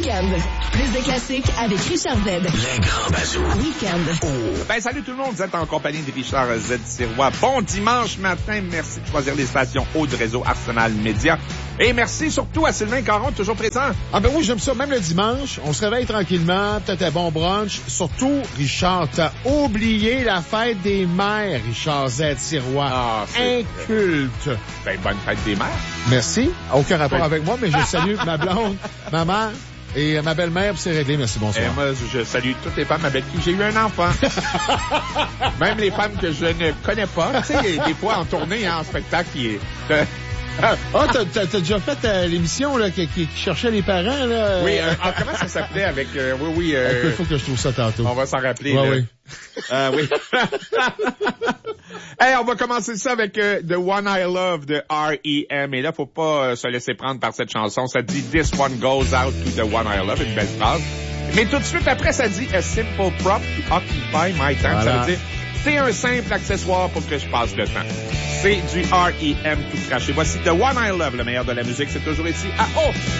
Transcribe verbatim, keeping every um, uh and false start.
Week-end. Plus de classiques avec Richard Z. Les grands bazous. Week-end. Oh. Ben, salut tout le monde, vous êtes en compagnie de Richard Z. Sirois. Bon dimanche matin, merci de choisir les stations haut du réseau Arsenal Média. Et merci surtout à Sylvain Caron, toujours présent. Ah ben oui, j'aime ça. Même le dimanche, on se réveille tranquillement, peut-être un bon brunch. Surtout, Richard, t'as oublié la fête des mères, Richard Z. Sirois. Ah, c'est... Inculte. Ben, bonne fête des mères. Merci. Aucun rapport Ben... avec moi, mais je salue ma blonde, ma mère et ma belle-mère, puis c'est réglé. Merci, bonsoir. Et moi, je salue toutes les femmes avec qui j'ai eu un enfant. Même les femmes que je ne connais pas. Tu sais, des fois en tournée, hein, en spectacle, qui est... Ah, oh, t'as, t'as, t'as déjà fait euh, l'émission là, qui, qui, qui cherchait les parents, là? Oui, euh, ah, comment ça s'appelait avec... Euh, oui, oui... Euh, il faut que je trouve ça tantôt. On va s'en rappeler. Ouais, là. oui. Euh, oui. Hey, on va commencer ça avec euh, The One I Love de R E M. Et là, faut pas euh, se laisser prendre par cette chanson. Ça dit « This one goes out to the one I love ». Une belle phrase. Mais tout de suite après, ça dit « A simple prop to occupy my time voilà. ». Ça veut dire « C'est un simple accessoire pour que je passe le temps ». C'est du R E M tout craché. Voici The One I Love, le meilleur de la musique. C'est toujours ici à O.